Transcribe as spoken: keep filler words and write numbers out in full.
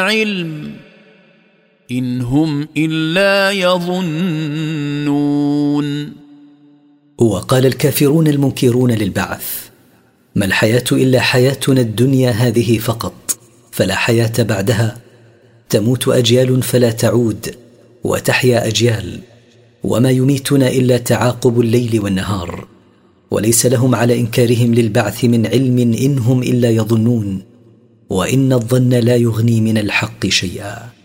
علم إن هم إلا يظنون. وقال الكافرون المنكرون للبعث: ما الحياة إلا حياتنا الدنيا هذه فقط، فلا حياة بعدها، تموت أجيال فلا تعود، وتحيا أجيال، وما يميتنا إلا تعاقب الليل والنهار، وليس لهم على إنكارهم للبعث من علم إن هم إلا يظنون، وإن الظن لا يغني من الحق شيئا.